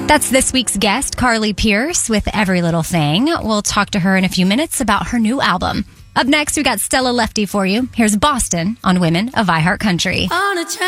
That's this week's guest, Carly Pearce, with Every Little Thing. We'll talk to her in a few minutes about her new album. Up next, we got Stella Lefty for you. Here's Boston on Women of iHeart Country.